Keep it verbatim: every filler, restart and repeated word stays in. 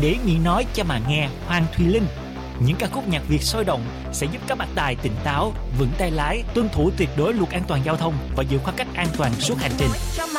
Để Mỹ nói cho mà nghe Hoàng Thùy Linh. Những ca khúc nhạc Việt sôi động sẽ giúp các bạn tài tỉnh táo, vững tay lái, tuân thủ tuyệt đối luật an toàn giao thông và giữ khoảng cách an toàn suốt hành trình.